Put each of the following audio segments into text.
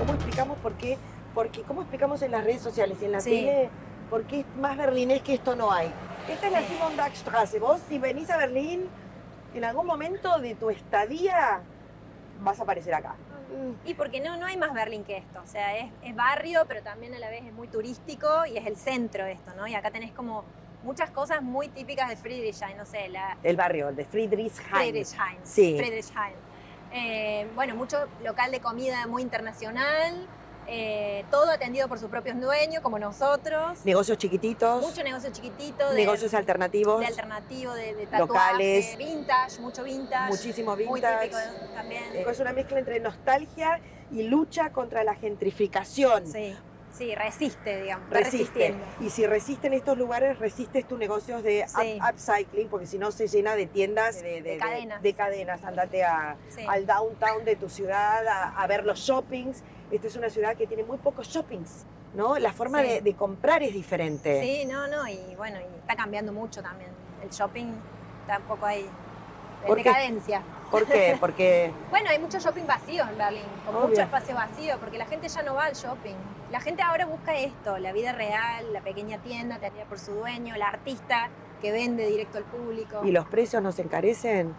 ¿Cómo explicamos por qué? Porque, ¿cómo explicamos en las redes sociales y en la Sí. tele por qué es más berlinés que esto no hay? Esta es la Sí. Simon-Dach-Straße. Vos, si venís a Berlín, en algún momento de tu estadía, vas a aparecer acá. Y porque no hay más Berlín que esto. O sea, es barrio, pero también a la vez es muy turístico y es el centro esto, ¿no? Y acá tenés como muchas cosas muy típicas de Friedrichshain, no sé, El barrio, el de Friedrichshain. Friedrichshain. Sí. Friedrichshain. Bueno, mucho local de comida muy internacional, todo atendido por sus propios dueños, como nosotros. Negocios chiquititos. Mucho negocio chiquitito. Negocios alternativos. De alternativo, de tatuaje. Locales. Vintage, mucho vintage. Muchísimo vintage. Muy típico también. Es una mezcla entre nostalgia y lucha contra la gentrificación. Sí, resiste, digamos. Resiste. Y si resiste en estos lugares, resistes tus negocios de upcycling, porque si no se llena de tiendas de cadenas. De cadenas. Andate al downtown de tu ciudad a ver los shoppings. Esta es una ciudad que tiene muy pocos shoppings, ¿no? La forma de comprar es diferente. Sí, y bueno, y está cambiando mucho también. El shopping tampoco hay decadencia. ¿Por qué? Porque... Bueno, hay mucho shopping vacío en Berlín, con Obvio. mucho espacio vacío, porque la gente ya no va al shopping. La gente ahora busca esto, la vida real, la pequeña tienda atendida por su dueño, la artista que vende directo al público. ¿Y los precios no se encarecen?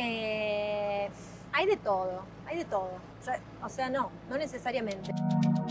Hay de todo, hay de todo. O sea, no necesariamente.